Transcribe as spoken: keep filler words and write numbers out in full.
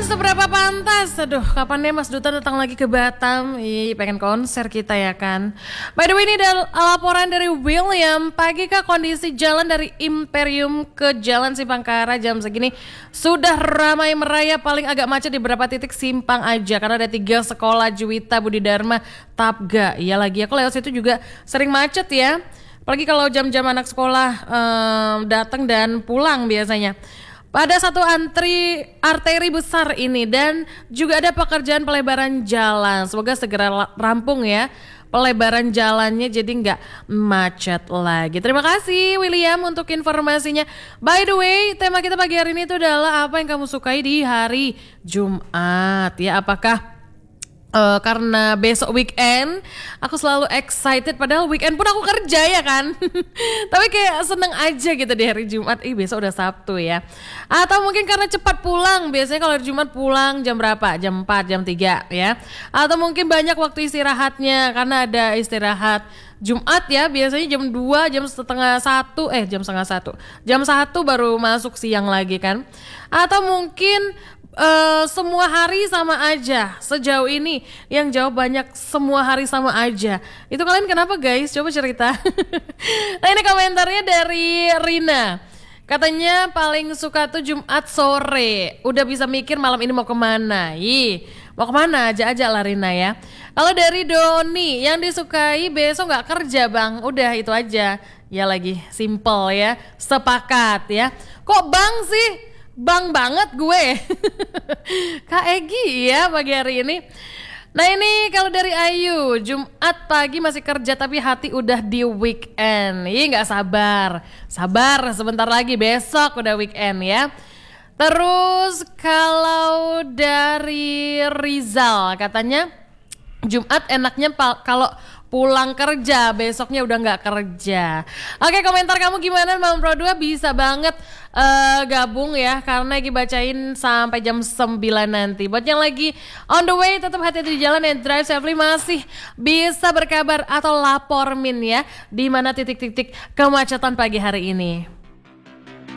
seberapa pantas? Aduh, kapan nih Mas Duta datang lagi ke Batam? Ih, pengen konser kita ya kan. By the way, ini ada laporan dari William. Pagi kah kondisi jalan dari Imperium ke Jalan Simpangkara jam segini sudah ramai merayap, paling agak macet di beberapa titik simpang aja karena ada tiga sekolah Juwita Budi Dharma Tapga. Iya lagi, aku lewat situ juga sering macet ya. Apalagi kalau jam-jam anak sekolah um, datang dan pulang biasanya. Pada satu antri arteri besar ini dan juga ada pekerjaan pelebaran jalan. Semoga segera rampung ya pelebaran jalannya jadi nggak macet lagi. Terima kasih William untuk informasinya. By the way, tema kita pagi hari ini itu adalah apa yang kamu sukai di hari Jumat ya. Apakah Uh, karena besok weekend aku selalu excited, padahal weekend pun aku kerja ya kan. Tapi kayak seneng aja gitu di hari Jumat. Ih, besok udah Sabtu ya. Atau mungkin karena cepat pulang. Biasanya kalau hari Jumat pulang jam berapa? Jam empat, jam tiga ya. Atau mungkin banyak waktu istirahatnya karena ada istirahat Jumat ya, biasanya jam dua, jam setengah satu, eh jam setengah satu, jam satu baru masuk siang lagi kan. Atau mungkin Uh, semua hari sama aja. Sejauh ini yang jawab banyak semua hari sama aja. Itu kalian kenapa guys? Coba cerita. Nah ini komentarnya dari Rina. Katanya paling suka tuh Jumat sore. Udah bisa mikir malam ini mau kemana. Ih, mau kemana aja-aja lah Rina ya. Kalau dari Doni, yang disukai besok gak kerja bang. Udah itu aja. Ya lagi simple ya. Sepakat ya. Kok bang sih? Bang banget gue. Kak Egi ya pagi hari ini. Nah ini kalau dari Ayu, Jumat pagi masih kerja tapi hati udah di weekend. Ih gak sabar. Sabar sebentar lagi, besok udah weekend ya. Terus kalau dari Rizal katanya Jumat enaknya pa- kalau pulang kerja, besoknya udah gak kerja. Oke, komentar kamu gimana Mam Pro dua? Bisa banget uh, gabung ya, karena lagi bacain sampai jam sembilan nanti. Buat yang lagi on the way, tetap hati-hati di jalan ya, drive safely. Masih bisa berkabar atau lapor Min ya, di mana titik-titik kemacetan pagi hari ini.